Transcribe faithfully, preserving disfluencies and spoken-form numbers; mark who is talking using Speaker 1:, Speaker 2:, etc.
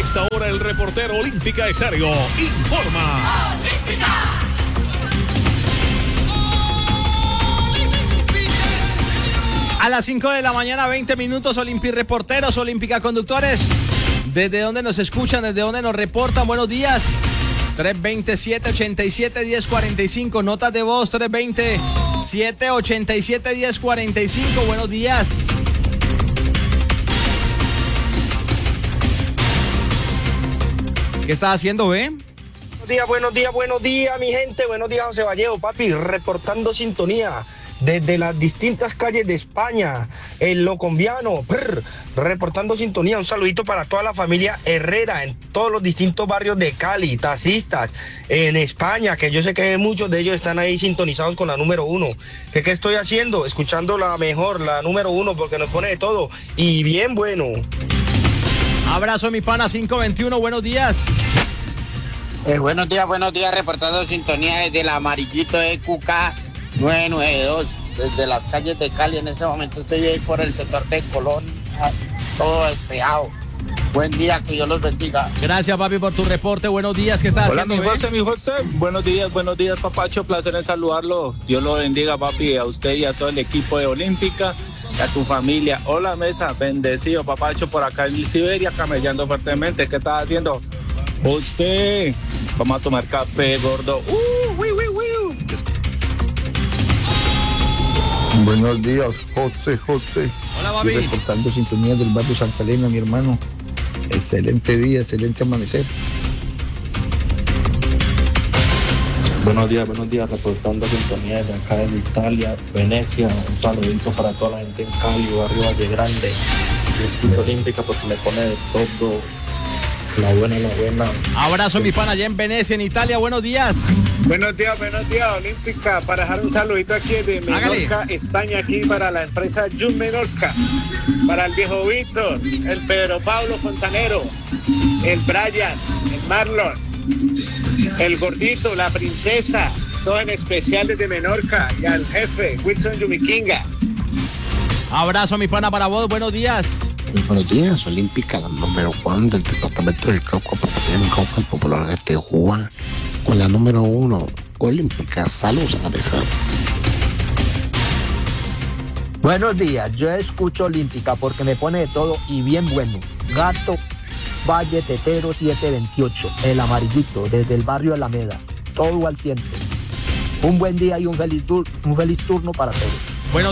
Speaker 1: esta hora el reportero Olímpica Estéreo informa. ¡Olímpica!
Speaker 2: A las cinco de la mañana, veinte minutos, Olimpi reporteros, Olímpica conductores. ¿Desde dónde nos escuchan? ¿Desde dónde nos reportan? Buenos días. tres dos siete, ocho siete, uno cero cuatro cinco. Notas de voz, tres dos siete, ocho siete, uno cero cuatro cinco. Buenos días. ¿Qué estás haciendo, ve?
Speaker 3: Buenos días, buenos días, buenos días, mi gente. Buenos días, José Vallejo, papi, reportando sintonía desde las distintas calles de España, el Locombiano, prr, reportando sintonía. Un saludito para toda la familia Herrera en todos los distintos barrios de Cali, taxistas en España, que yo sé que muchos de ellos están ahí sintonizados con la número uno. ¿Qué, qué estoy haciendo? Escuchando la mejor, la número uno, porque nos pone de todo y bien bueno.
Speaker 2: Abrazo, mi pana, cinco veintiuno, buenos días.
Speaker 4: Eh, buenos días, buenos días, reportando sintonía desde el amarillito de Q K nueve nueve dos, desde las calles de Cali. En este momento estoy ahí por el sector de Colón, todo despejado. Buen día, que Dios los bendiga.
Speaker 2: Gracias, papi, por tu reporte. Buenos días, ¿qué estás
Speaker 5: Hola,
Speaker 2: haciendo?
Speaker 5: mi José, mi José. Buenos días, buenos días, papacho. Placer en saludarlo. Dios lo bendiga, papi, a usted y a todo el equipo de Olímpica, y a tu familia. Hola, mesa, bendecido, papacho, por acá en Siberia, camellando fuertemente. ¿Qué estás haciendo? José, vamos a tomar café, gordo. Uh, uy, uy, uy.
Speaker 6: Buenos días, José, José.
Speaker 2: Hola, papi.
Speaker 6: Estoy reportando sintonía del barrio Santa Elena, mi hermano. Excelente día, excelente amanecer.
Speaker 7: Buenos días, buenos días, reportando sintonía desde acá de Italia, Venecia. Un saludito para toda la gente en Cali, barrio Valle Grande. Yo escucho Olímpica porque me pone de todo. La buena, la buena.
Speaker 2: Abrazo, mi pana, allá en Venecia, en Italia. Buenos días.
Speaker 8: Buenos días, buenos días, Olímpica. Para dejar un saludito aquí de Menorca, Hágale. España, aquí para la empresa Jun Menorca. Para el viejo Víctor, el Pedro Pablo Fontanero, el Brian, el Marlon, el gordito, la princesa, todo en especial desde Menorca, y al jefe, Wilson Yumikinga.
Speaker 2: Abrazo, mi pana, para vos. Buenos días.
Speaker 9: Buenos días, Olímpica, la número uno del departamento del Cauca, en Cauca, el popular este Juan, con la número uno, Olímpica. Saludos a la mesa.
Speaker 10: Buenos días, yo escucho Olímpica porque me pone de todo y bien bueno. Gato Valle Tetero siete veintiocho, el amarillito, desde el barrio Alameda, todo al ciento. Un buen día y un feliz, tur- un feliz turno para todos.